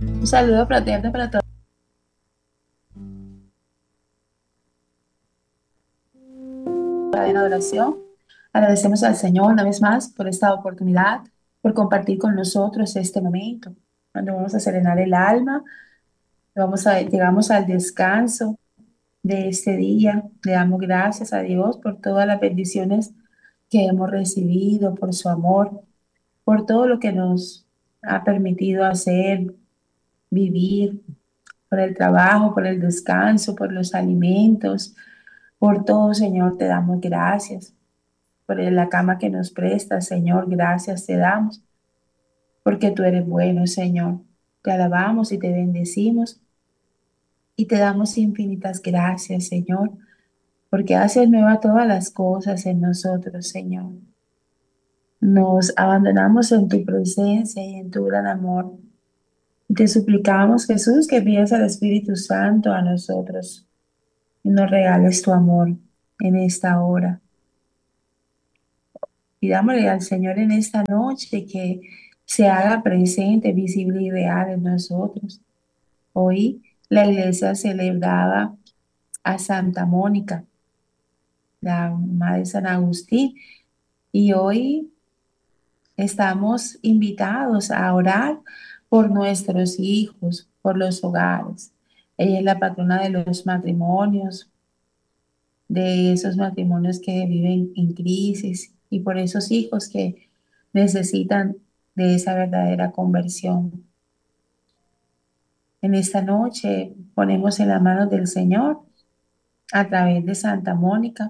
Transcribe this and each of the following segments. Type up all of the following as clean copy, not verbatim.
Un saludo fraterno para todos en adoración. Agradecemos al Señor una vez más por esta oportunidad, por compartir con nosotros este momento, donde vamos a serenar el alma, llegamos al descanso de este día. Le damos gracias a Dios por todas las bendiciones que hemos recibido, por su amor, por todo lo que nos ha permitido hacer, vivir, por el trabajo, por el descanso, por los alimentos, por todo, Señor, te damos gracias. Por la cama que nos prestas, Señor, gracias te damos, porque tú eres bueno, Señor. Te alabamos y te bendecimos y te damos infinitas gracias, Señor, porque haces nueva todas las cosas en nosotros, Señor. Nos abandonamos en tu presencia y en tu gran amor. Te suplicamos, Jesús, que envíes al Espíritu Santo a nosotros y nos regales tu amor en esta hora. Pidámosle al Señor en esta noche que se haga presente, visible y real en nosotros. Hoy la iglesia celebraba a Santa Mónica, la mamá de San Agustín, y hoy estamos invitados a orar por nuestros hijos, por los hogares. Ella es la patrona de los matrimonios, de esos matrimonios que viven en crisis y por esos hijos que necesitan de esa verdadera conversión. En esta noche ponemos en las manos del Señor, a través de Santa Mónica,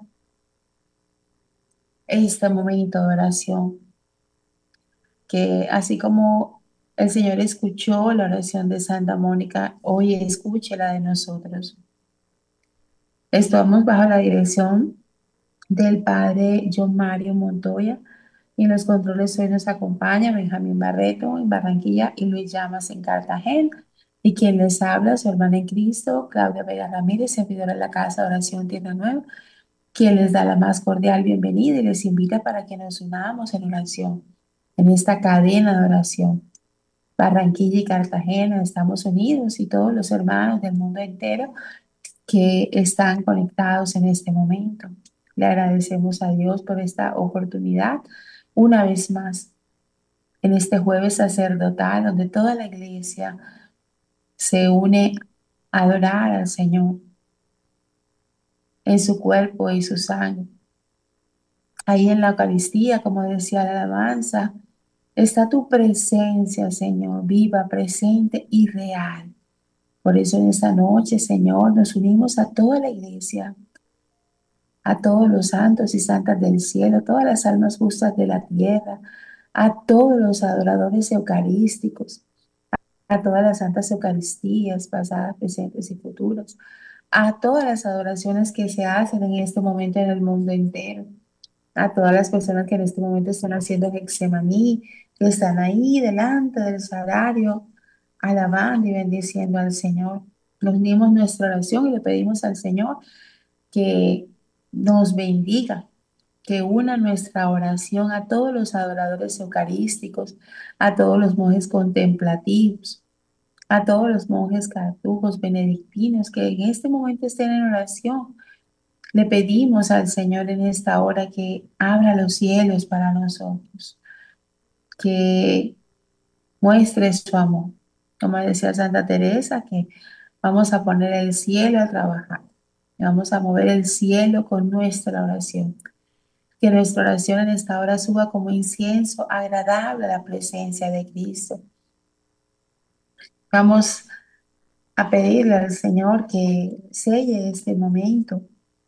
este momento de oración, que así como el Señor escuchó la oración de Santa Mónica, hoy escuche la de nosotros. Estamos bajo la dirección del Padre John Mario Montoya y en los controles hoy nos acompaña Benjamín Barreto en Barranquilla y Luis Llamas en Cartagena. Y quien les habla, su hermana en Cristo, Claudia Vega Ramírez, servidora de la Casa de Oración Tierra Nueva, quien les da la más cordial bienvenida y les invita para que nos unamos en oración, en esta cadena de oración. Barranquilla y Cartagena estamos unidos y todos los hermanos del mundo entero que están conectados en este momento. Le agradecemos a Dios por esta oportunidad una vez más en este jueves sacerdotal donde toda la iglesia se une a adorar al Señor en su cuerpo y su sangre. Ahí en la Eucaristía, como decía la alabanza, está tu presencia, Señor, viva, presente y real. Por eso en esta noche, Señor, nos unimos a toda la iglesia, a todos los santos y santas del cielo, todas las almas justas de la tierra, a todos los adoradores eucarísticos, a todas las santas Eucaristías, pasadas, presentes y futuras, a todas las adoraciones que se hacen en este momento en el mundo entero, a todas las personas que en este momento están haciendo Hexemaní, que están ahí delante del sagrario, alabando y bendiciendo al Señor. Nos unimos nuestra oración y le pedimos al Señor que nos bendiga, que una nuestra oración a todos los adoradores eucarísticos, a todos los monjes contemplativos, a todos los monjes cartujos benedictinos que en este momento estén en oración. Le pedimos al Señor en esta hora que abra los cielos para nosotros, que muestre su amor. Como decía Santa Teresa, que vamos a poner el cielo a trabajar. Vamos a mover el cielo con nuestra oración. Que nuestra oración en esta hora suba como incienso agradable a la presencia de Cristo. Vamos a pedirle al Señor que selle este momento.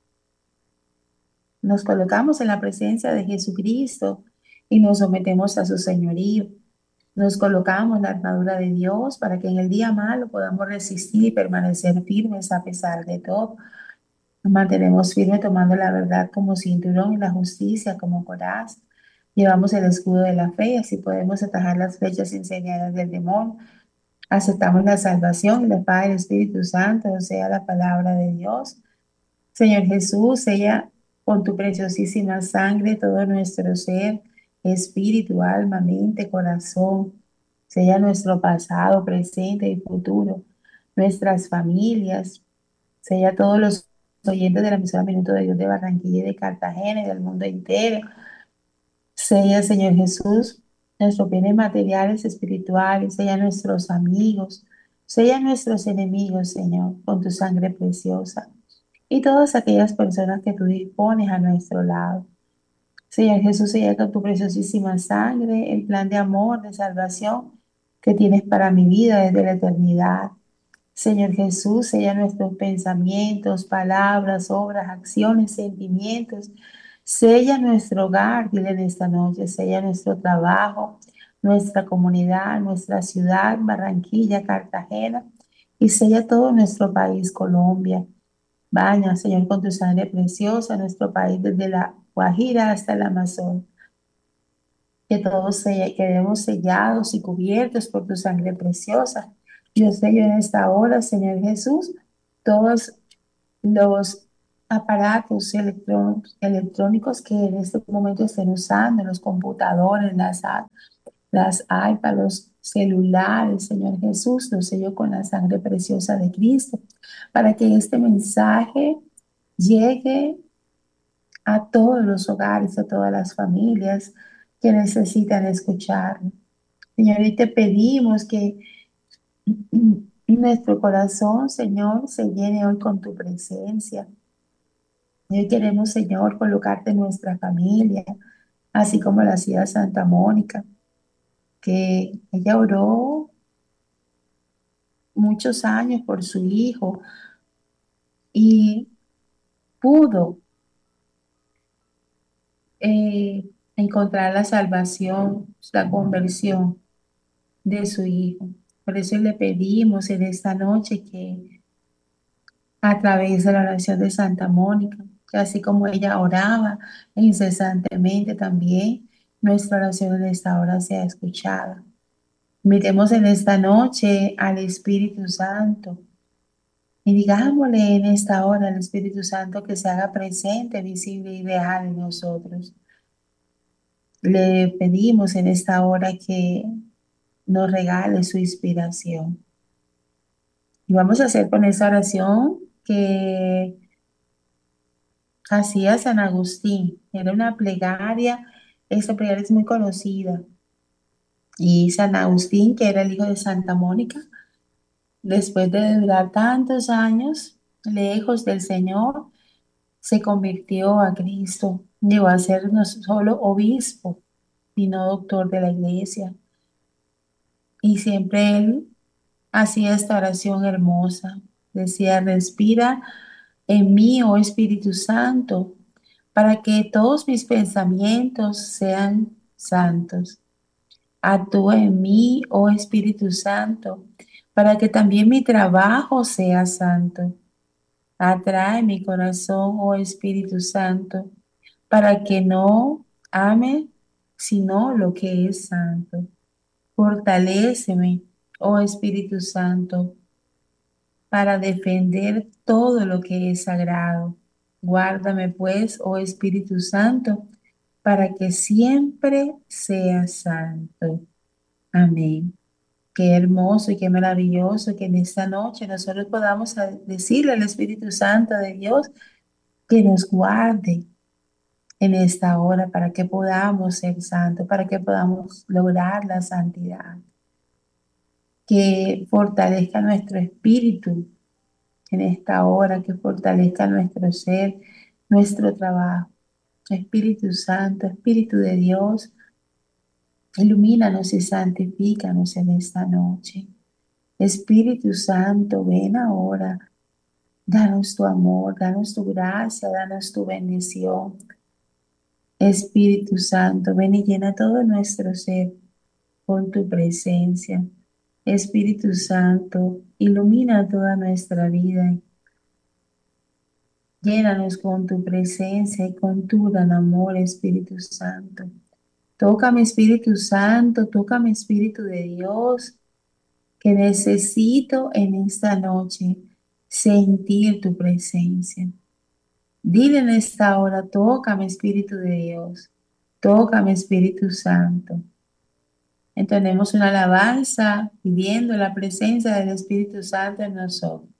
Nos colocamos en la presencia de Jesucristo y nos sometemos a su señorío. Nos colocamos en la armadura de Dios para que en el día malo podamos resistir y permanecer firmes a pesar de todo. Nos mantenemos firmes tomando la verdad como cinturón y la justicia como coraza. Llevamos el escudo de la fe y así podemos atajar las flechas incendiarias del demonio. Aceptamos la salvación y la paz del Espíritu Santo, o sea, la palabra de Dios. Señor Jesús, sella con tu preciosísima sangre todo nuestro ser, espíritu, alma, mente, corazón. Sella nuestro pasado, presente y futuro, nuestras familias. Sella a todos los oyentes de la emisora Minuto de Dios de Barranquilla y de Cartagena y del mundo entero. Sella, Señor Jesús, nuestros bienes materiales, espirituales. Sella a nuestros amigos. Sella a nuestros enemigos, Señor, con tu sangre preciosa. Y todas aquellas personas que tú dispones a nuestro lado. Señor Jesús, sella con tu preciosísima sangre el plan de amor, de salvación que tienes para mi vida desde la eternidad. Señor Jesús, sella nuestros pensamientos, palabras, obras, acciones, sentimientos. Sella nuestro hogar, dile en esta noche, sella nuestro trabajo, nuestra comunidad, nuestra ciudad, Barranquilla, Cartagena, y sella todo nuestro país, Colombia. Baña, Señor, con tu sangre preciosa nuestro país desde la Guajira hasta el Amazonas. Que todos quedemos sellados y cubiertos por tu sangre preciosa. Yo sello en esta hora, Señor Jesús, todos los aparatos electrónicos que en este momento estén usando, los computadores, las iPads, los celulares, Señor Jesús, los sello con la sangre preciosa de Cristo, para que este mensaje llegue a todos los hogares, a todas las familias que necesitan escucharlo. Señor, y te pedimos que nuestro corazón, Señor, se llene hoy con tu presencia. Y hoy queremos, Señor, colocarte en nuestra familia, así como la hacía Santa Mónica, que ella oró muchos años por su hijo y pudo encontrar la salvación, la conversión de su hijo. Por eso le pedimos en esta noche que a través de la oración de Santa Mónica, que así como ella oraba incesantemente también, nuestra oración en esta hora sea escuchada. Invitemos en esta noche al Espíritu Santo y digámosle en esta hora al Espíritu Santo que se haga presente, visible y real en nosotros. Le pedimos en esta hora que nos regale su inspiración. Y vamos a hacer con esa oración que hacía San Agustín. Era una plegaria, esa plegaria es muy conocida. Y San Agustín, que era el hijo de Santa Mónica, después de durar tantos años lejos del Señor, se convirtió a Cristo. Llegó a ser no solo obispo, sino doctor de la iglesia. Y siempre él hacía esta oración hermosa. Decía, respira en mí, oh Espíritu Santo, para que todos mis pensamientos sean santos. Actúa en mí, oh Espíritu Santo, para que también mi trabajo sea santo. Atrae mi corazón, oh Espíritu Santo, para que no ame sino lo que es santo. Fortaléceme, oh Espíritu Santo, para defender todo lo que es sagrado. Guárdame pues, oh Espíritu Santo, para que siempre sea santo. Amén. Qué hermoso y qué maravilloso que en esta noche nosotros podamos decirle al Espíritu Santo de Dios que nos guarde en esta hora para que podamos ser santos, para que podamos lograr la santidad, que fortalezca nuestro espíritu en esta hora, que fortalezca nuestro ser, nuestro trabajo. Espíritu Santo, Espíritu de Dios, ilumínanos y santifícanos en esta noche. Espíritu Santo, ven ahora, danos tu amor, danos tu gracia, danos tu bendición. Espíritu Santo, ven y llena todo nuestro ser con tu presencia. Espíritu Santo, ilumina toda nuestra vida. Llénanos con tu presencia y con tu gran amor, Espíritu Santo. Toca mi Espíritu Santo, toca mi Espíritu de Dios, que necesito en esta noche sentir tu presencia. Dile en esta hora, toca mi Espíritu de Dios, toca mi Espíritu Santo. Entonemos una alabanza pidiendo la presencia del Espíritu Santo en nosotros.